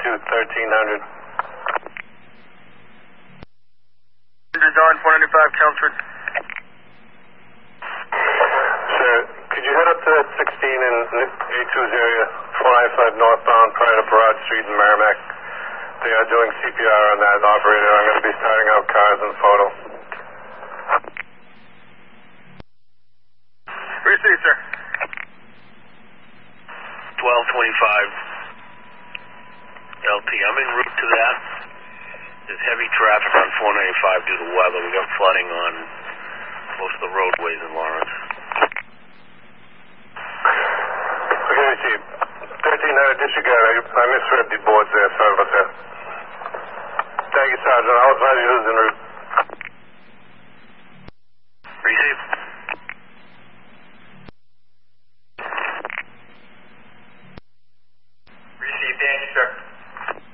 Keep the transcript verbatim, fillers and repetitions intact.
to thirteen hundred. Design four ninety-five, Chelmsford. Sir, could you head up to that sixteen in A two's area, four ninety-five northbound, prior to Broad Street in Merrimack? They are doing C P R on that operator. I'm going to be starting out cars and photo. Received, sir. twelve twenty-five L T. I'm en route to that. There's heavy traffic on four ninety-five due to weather. We got flooding on most of the roadways in Lawrence. Okay, Chief. thirteen hundred, disregard. I, I misread the boards there. Sorry about that. Thank you, Sergeant. I'll advise you who's en route.